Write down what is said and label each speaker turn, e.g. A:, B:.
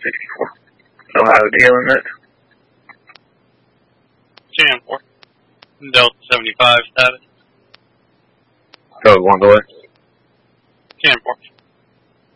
A: 64. Ohio dealing it.
B: Jan 4. Delta 75 status.
A: Code 1 delay.
B: Jan 4.